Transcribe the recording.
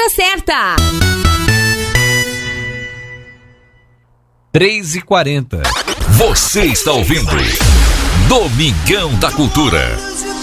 hora certa. 3h40. Você está ouvindo Domingão da Cultura.